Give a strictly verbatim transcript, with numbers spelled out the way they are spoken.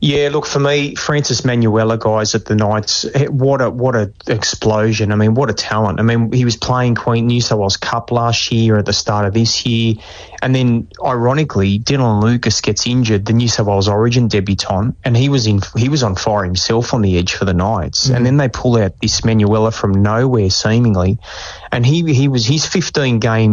Yeah, look, for me, Francis Manuela, guys, at the Knights, what a what a explosion. I mean, what a talent. I mean, he was playing Queen New South Wales Cup last year at the start of this year. And then, ironically, Dylan Lucas gets injured, the New South Wales Origin debutant, and he was in he was on fire himself on the edge for the Knights. Mm. And then they pull out this Manuela from nowhere, seemingly. And he he was his fifteen games